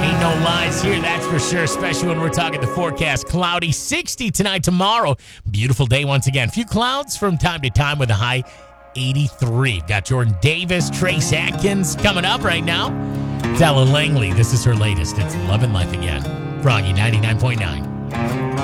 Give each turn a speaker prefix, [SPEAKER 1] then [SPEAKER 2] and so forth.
[SPEAKER 1] Ain't no lies here, that's for sure, especially when we're talking the forecast. Cloudy, 60 tonight, tomorrow. Beautiful day once again. Few clouds from time to time with a high 83. Got Jordan Davis, Trace Atkins coming up right now. It's Ella Langley. This is her latest. It's Love and Life Again. Froggy 99.9.